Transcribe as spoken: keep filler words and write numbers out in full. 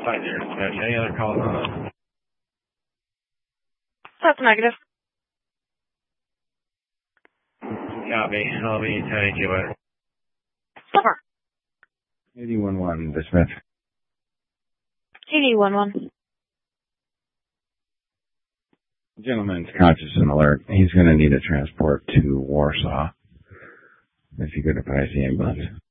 Hi there. Any other calls on that? That's negative. Copy. I'll be telling you later. Silver. eighty one one, dispatch. eighty one one. Gentleman's conscious and alert. He's going to need a transport to Warsaw. If you could advise the ambulance.